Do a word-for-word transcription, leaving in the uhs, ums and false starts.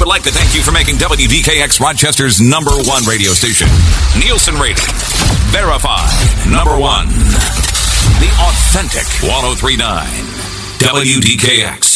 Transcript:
would like to thank you for making W D K X Rochester's number one radio station. Nielsen rating. Verified. Number one. The authentic one oh three point nine. W D K X.